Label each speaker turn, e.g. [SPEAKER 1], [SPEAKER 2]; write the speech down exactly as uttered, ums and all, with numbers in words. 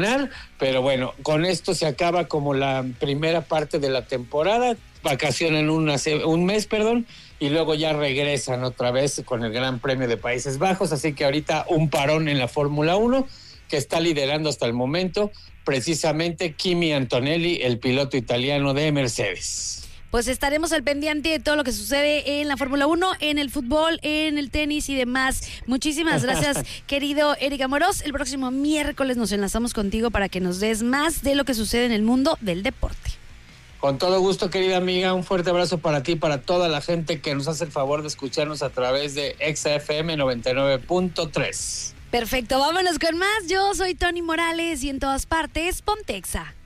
[SPEAKER 1] pero bueno, con esto se acaba como la primera parte de la temporada, vacacionan una, un mes, perdón, y luego ya regresan otra vez con el Gran Premio de Países Bajos, así que ahorita un parón en la Fórmula uno, que está liderando hasta el momento precisamente Kimi Antonelli, el piloto italiano de Mercedes.
[SPEAKER 2] Pues estaremos al pendiente de todo lo que sucede en la Fórmula uno, en el fútbol, en el tenis y demás. Muchísimas gracias, querido Eric Amorós. El próximo miércoles nos enlazamos contigo para que nos des más de lo que sucede en el mundo del deporte.
[SPEAKER 1] Con todo gusto, querida amiga. Un fuerte abrazo para ti y para toda la gente que nos hace el favor de escucharnos a través de Exa F M noventa y nueve punto tres.
[SPEAKER 2] Perfecto, vámonos con más. Yo soy Tony Morales y en todas partes, ponte Exa.